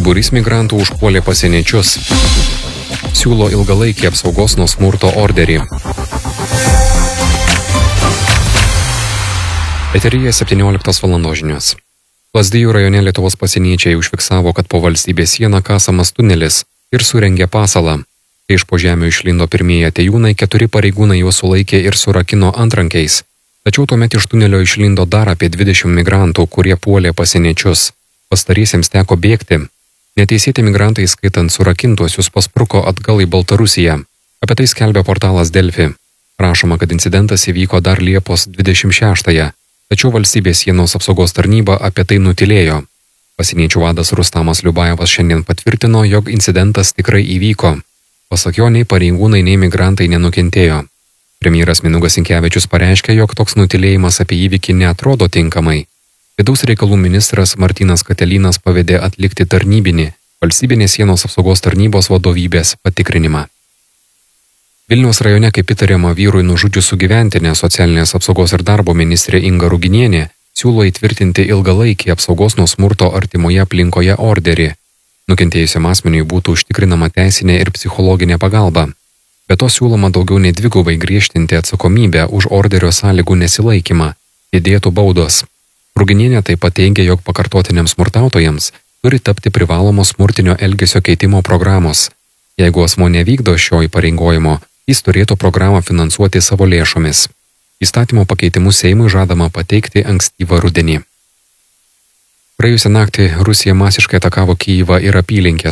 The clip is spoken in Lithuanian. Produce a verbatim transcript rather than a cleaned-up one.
Būrys migrantų užpuolė pasieniečius. Siūlo ilgalaikį apsaugos nuo smurto orderį. Eteryje septynioliktos valandos žinios. Lazdijų rajone Lietuvos pasieniečiai užfiksavo, kad po valstybės sieną kasamas tunelis ir surengė pasalą. Kai iš po žemių išlindo pirmieji atėjūnai, keturi pareigūnai juos sulaikė ir surakino antrankiais. Tačiau tuomet iš tunelio išlindo dar apie dvidešimt migrantų, kurie puolė pasieniečius. Pastariesiems teko bėgti. Neteisėti migrantai, skaitant surakintuosius, paspruko atgal į Baltarusiją. Apie tai skelbia portalas Delfi. Rašoma, kad incidentas įvyko dar Liepos dvidešimt šeštąją, tačiau valstybės sienos apsaugos tarnyba apie tai nutilėjo. Pasieniečių vadas Rustamas Liubajevas šiandien patvirtino, jog incidentas tikrai įvyko. Pasak jo, nei pareigūnai, nei migrantai nenukentėjo. Premjeras Mindaugas Sinkevičius pareiškė, jog toks nutilėjimas apie įvykį neatrodo tinkamai. Vidaus reikalų ministras Martynas Katelynas pavedė atlikti tarnybinį valstybinės sienos apsaugos tarnybos vadovybės patikrinimą. Vilniaus rajone, kaip įtariama vyrui nužudžius sugyventinę, socialinės apsaugos ir darbo ministrė Inga Ruginienė siūlo įtvirtinti ilgalaikį apsaugos nuo smurto artimoje aplinkoje orderį. Nukentėjusiam asmeniui būtų užtikrinama teisinė ir psichologinė pagalba. Be to siūloma daugiau nei dvigubai griežtinti atsakomybę už orderio sąlygų nesilaikymą, didėtų baudos. Ruginienė taip pat teigia, jog pakartotiniams smurtautojams turi tapti privalomos smurtinio elgesio keitimo programos. Jeigu asmuo nevykdo šio įpareigojimo, jis turėtų programą finansuoti savo lėšomis. Įstatymo pakeitimus Seimui žadama pateikti ankstyvą rudenį. Praėjusią naktį Rusija masiškai atakavo Kyjivą ir apylinkės.